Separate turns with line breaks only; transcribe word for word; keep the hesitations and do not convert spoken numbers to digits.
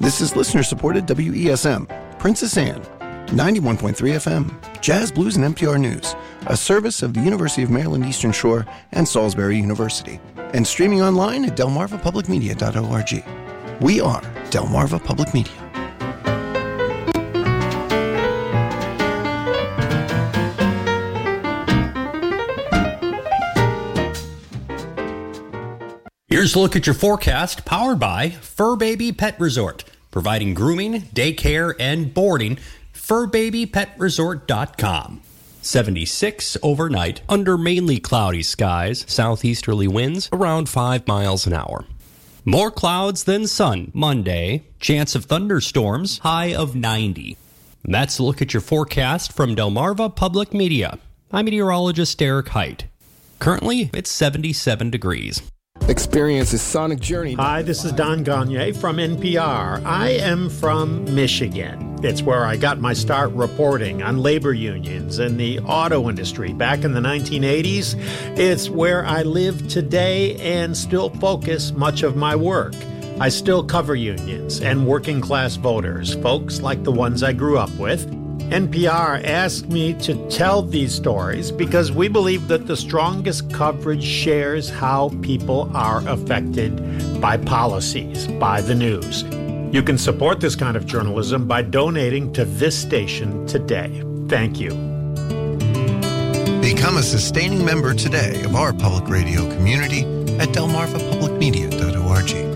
This is listener-supported W E S M, Princess Anne, ninety-one point three F M, Jazz, Blues, and N P R News, a service of the University of Maryland Eastern Shore and Salisbury University, and streaming online at delmarva public media dot org. We are Delmarva Public Media.
Here's a look at your forecast, powered by Fur Baby Pet Resort, providing grooming, daycare, and boarding. fur baby pet resort dot com. seventy-six overnight, under mainly cloudy skies, southeasterly winds around five miles an hour. More clouds than sun Monday, chance of thunderstorms, high of ninety. That's a look at your forecast from Delmarva Public Media. I'm meteorologist Derek Height. Currently, it's seventy-seven degrees.
Experience a sonic journey.
Hi, this is Don Gagne from N P R. I am from Michigan. It's where I got my start reporting on labor unions and the auto industry back in the nineteen eighties. It's where I live today and still focus much of my work. I still cover unions and working class voters, folks like the ones I grew up with. N P R asked me to tell these stories because we believe that the strongest coverage shares how people are affected by policies, by the news. You can support this kind of journalism by donating to this station today. Thank you.
Become a sustaining member today of our public radio community at delmarva public media dot org.